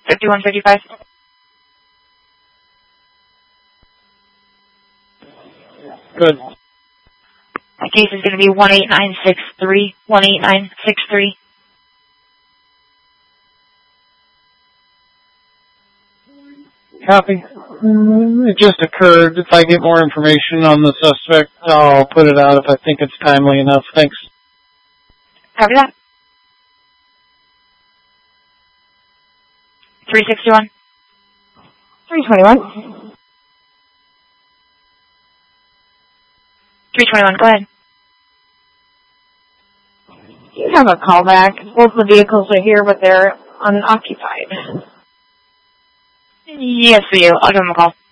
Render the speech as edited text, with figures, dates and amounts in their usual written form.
5155. Good. My case is going to be 18963. 18963. Copy. It just occurred. If I get more information on the suspect, I'll put it out if I think it's timely enough. Thanks. Copy that. 361. 321. 321, go ahead. You have a callback. Both the vehicles are here, but they're unoccupied. Yes, we do. I'll give them a call.